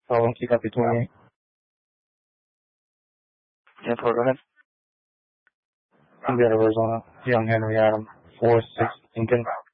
Problem, keep up to 28. Yeah, go ahead. Indiana, Arizona. Young Henry Adam, 4-6 Lincoln.